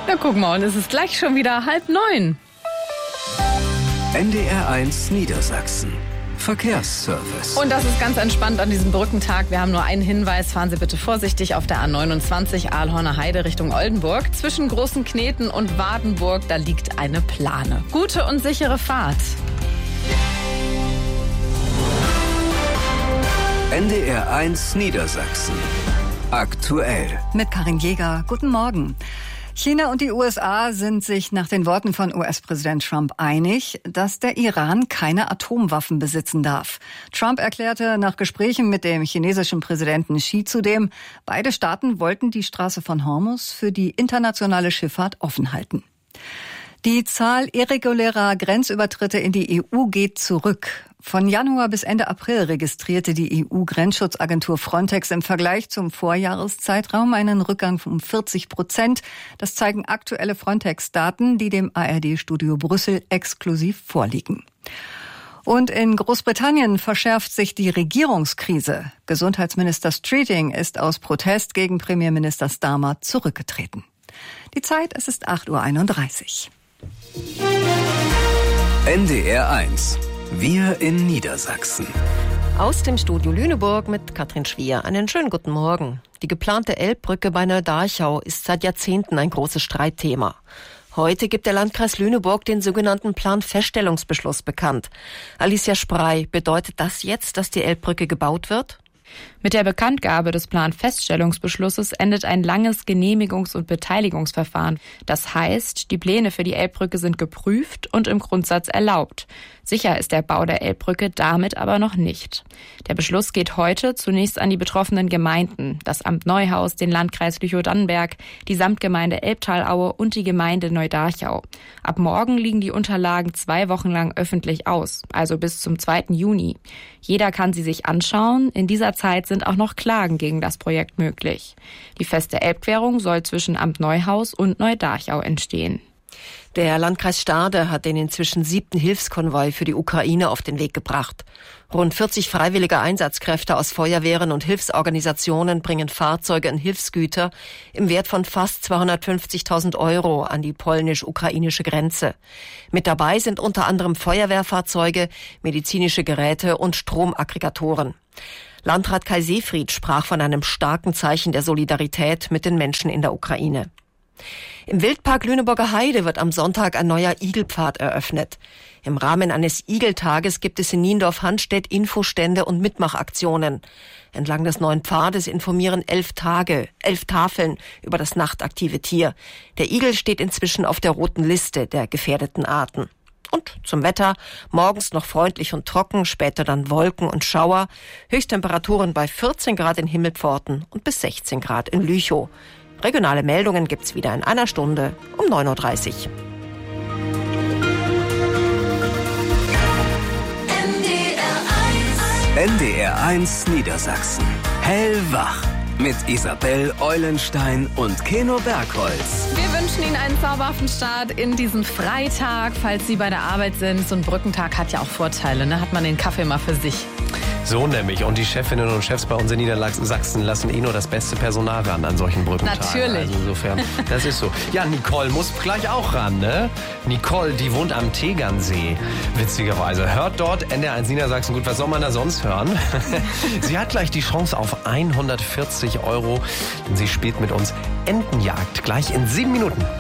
Na guck mal, und es ist gleich schon wieder 8:30. NDR1 Niedersachsen. Verkehrsservice. Und das ist ganz entspannt an diesem Brückentag. Wir haben nur einen Hinweis. Fahren Sie bitte vorsichtig auf der A29 Ahlhorner Heide Richtung Oldenburg. Zwischen Großen Kneten und Wardenburg, da liegt eine Plane. Gute und sichere Fahrt. NDR1 Niedersachsen. Aktuell. Mit Karin Jäger. Guten Morgen. China und die USA sind sich nach den Worten von US-Präsident Trump einig, dass der Iran keine Atomwaffen besitzen darf. Trump erklärte nach Gesprächen mit dem chinesischen Präsidenten Xi zudem, beide Staaten wollten die Straße von Hormuz für die internationale Schifffahrt offen halten. Die Zahl irregulärer Grenzübertritte in die EU geht zurück. Von Januar bis Ende April registrierte die EU-Grenzschutzagentur Frontex im Vergleich zum Vorjahreszeitraum einen Rückgang um 40%. Das zeigen aktuelle Frontex-Daten, die dem ARD-Studio Brüssel exklusiv vorliegen. Und in Großbritannien verschärft sich die Regierungskrise. Gesundheitsminister Streeting ist aus Protest gegen Premierminister Starmer zurückgetreten. Die Zeit, es ist 8:31 Uhr. NDR1. Wir in Niedersachsen. Aus dem Studio Lüneburg mit Katrin Schwier. Einen schönen guten Morgen. Die geplante Elbbrücke bei Neudarchau ist seit Jahrzehnten ein großes Streitthema. Heute gibt der Landkreis Lüneburg den sogenannten Planfeststellungsbeschluss bekannt. Alicia Sprey, bedeutet das jetzt, dass die Elbbrücke gebaut wird? Mit der Bekanntgabe des Planfeststellungsbeschlusses endet ein langes Genehmigungs- und Beteiligungsverfahren. Das heißt, die Pläne für die Elbbrücke sind geprüft und im Grundsatz erlaubt. Sicher ist der Bau der Elbbrücke damit aber noch nicht. Der Beschluss geht heute zunächst an die betroffenen Gemeinden, das Amt Neuhaus, den Landkreis Lüchow-Dannenberg, die Samtgemeinde Elbtalaue und die Gemeinde Neudarchau. Ab morgen liegen die Unterlagen 2 Wochen lang öffentlich aus, also bis zum 2. Juni. Jeder kann sie sich anschauen. In dieser Zeit sind auch noch Klagen gegen das Projekt möglich. Die feste Elbquerung soll zwischen Amt Neuhaus und Neudarchau entstehen. Der Landkreis Stade hat den inzwischen 7. Hilfskonvoi für die Ukraine auf den Weg gebracht. Rund 40 freiwillige Einsatzkräfte aus Feuerwehren und Hilfsorganisationen bringen Fahrzeuge und Hilfsgüter im Wert von fast 250.000 € an die polnisch-ukrainische Grenze. Mit dabei sind unter anderem Feuerwehrfahrzeuge, medizinische Geräte und Stromaggregatoren. Landrat Kai Seefried sprach von einem starken Zeichen der Solidarität mit den Menschen in der Ukraine. Im Wildpark Lüneburger Heide wird am Sonntag ein neuer Igelpfad eröffnet. Im Rahmen eines Igeltages gibt es in Niendorf-Hanstedt Infostände und Mitmachaktionen. Entlang des neuen Pfades informieren 11 Tafeln über das nachtaktive Tier. Der Igel steht inzwischen auf der roten Liste der gefährdeten Arten. Und zum Wetter: morgens noch freundlich und trocken, später dann Wolken und Schauer. Höchsttemperaturen bei 14 Grad in Himmelpforten und bis 16 Grad in Lüchow. Regionale Meldungen gibt's wieder in einer Stunde um 9:30 Uhr. NDR1 Niedersachsen. Hellwach. Mit Isabel Eulenstein und Keno Bergholz. Wir wünschen Ihnen einen zauberhaften Start in diesen Freitag, falls Sie bei der Arbeit sind. So ein Brückentag hat ja auch Vorteile, ne? Hat man den Kaffee mal für sich. So nämlich. Und die Chefinnen und Chefs bei uns in Niedersachsen lassen nur das beste Personal ran an solchen Brückentagen. Natürlich. Also insofern, das ist so. Ja, Nicole muss gleich auch ran, ne? Nicole, die wohnt am Tegernsee. Witzigerweise. Hört dort NDR1 Niedersachsen. Gut, was soll man da sonst hören? Sie hat gleich die Chance auf 140 €, denn sie spielt mit uns Entenjagd. Gleich in 7 Minuten.